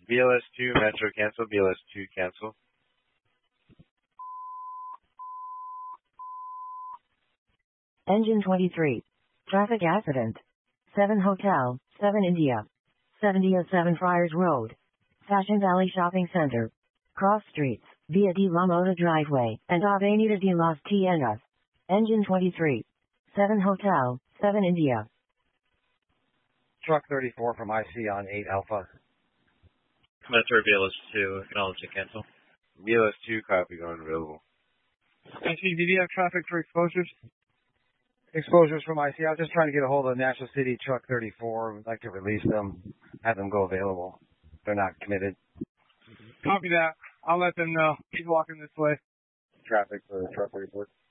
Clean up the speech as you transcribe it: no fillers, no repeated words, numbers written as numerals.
BLS2, Metro cancel, BLS2 cancel. Engine 23. Traffic accident. 7 Hotel, 7 India. 7007 Friars Road. Fashion Valley Shopping Center. Cross streets, via de la Mota Driveway, and Avenida de las Tiendas. Engine 23. 7 Hotel, 7 India. Truck 34 from IC on 8 Alpha. Metro BLS2, acknowledging cancel. BLS2, copy, going available. IC, did you have traffic for exposures? Exposures from IC. I was just trying to get a hold of National City Truck 34. I'd like to release them, have them go available. They're not committed. Copy that. I'll let them know. He's walking this way. Traffic for truck report.